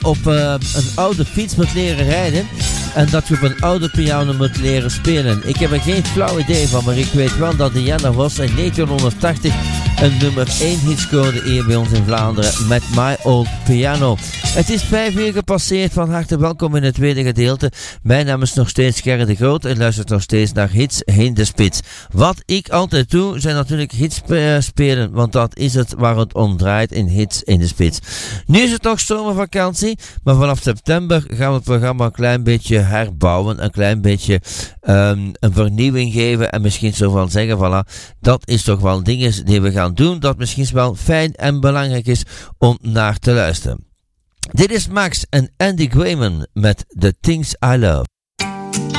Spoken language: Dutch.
op een oude fiets moet leren rijden en dat je op een oude piano moet leren spelen. Ik heb er geen flauw idee van, maar ik weet wel dat Diana Ross in 1980 een nummer 1 hit scoorde hier bij ons in Vlaanderen met My Old Piano. Het is 5 uur gepasseerd. Van harte welkom in het tweede gedeelte. Mijn naam is nog steeds Gerrit de Groot en luistert nog steeds naar Hits in de Spits. Wat ik altijd doe, zijn natuurlijk hits spelen, want dat is het waar het om draait in Hits in de Spits. Nu is het nog zomervakantie, maar vanaf september gaan we het programma een klein beetje herbouwen, een klein beetje een vernieuwing geven en misschien zo van zeggen, voilà, dat is toch wel dingen die we gaan doen, dat misschien wel fijn en belangrijk is om naar te luisteren. Dit is Max en Andy Grayman met The Things I Love.